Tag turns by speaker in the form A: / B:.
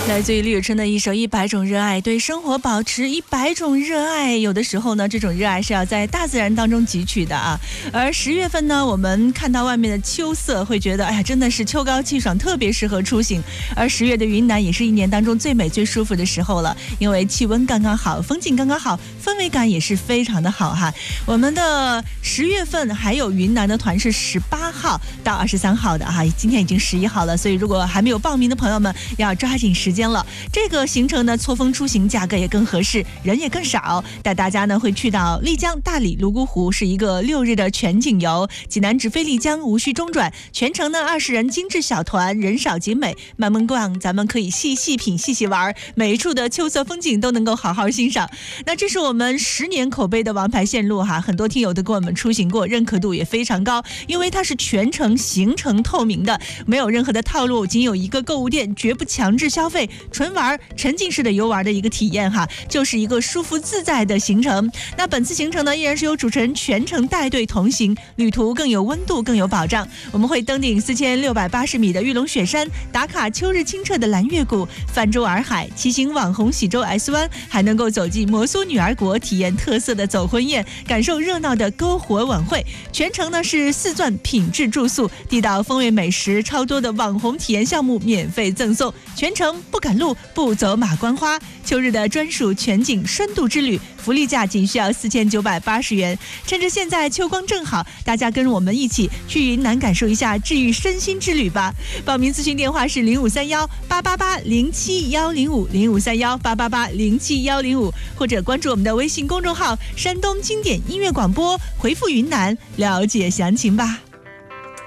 A: 来自于李宇春的一首《100种热爱》，对生活保持100种热爱。有的时候呢，这种热爱是要在大自然当中汲取的啊。而10月份呢，我们看到外面的秋色，会觉得哎呀，真的是秋高气爽，特别适合出行。而10月的云南也是一年当中最美最舒服的时候了，因为气温刚刚好，风景刚刚好，氛围感也是非常的好哈。我们的10月份还有云南的团是18号到23号的哈，今天已经11号了，所以如果还没有报名的朋友们，要抓紧时间了。这个行程呢，错峰出行，价格也更合适，人也更少。带大家呢会去到丽江、大理、泸沽湖，是一个6日的全景游。济南直飞丽江，无需中转，全程呢20人精致小团，人少景美，慢慢逛，咱们可以细细品、细细玩，每一处的秋色风景都能够好好欣赏。那这是我们10年口碑的王牌线路哈，很多听友都跟我们出行过，认可度也非常高，因为它是全程行程透明的，没有任何的套路，仅有一个购物店，绝不强制消费，纯玩沉浸式的游玩的一个体验哈，就是一个舒服自在的行程。那本次行程呢，依然是由主持人全程带队同行，旅途更有温度，更有保障。我们会登顶4680米的玉龙雪山，打卡秋日清澈的蓝月谷，泛舟洱海，骑行网红喜洲 S 湾，还能够走进摩苏女儿国，体验特色的走婚宴，感受热闹的篝火晚会。全程呢是4钻品质住宿，地道风味美食，超多的网红体验项目免费赠送，全程不赶路，不走马观花。秋日的专属全景深度之旅，福利价仅需要4980元。趁着现在秋光正好，大家跟我们一起去云南感受一下治愈身心之旅吧。报名咨询电话是053188071050，053188071050，或者关注我们的微信公众号山东经典音乐广播，回复云南了解详情吧。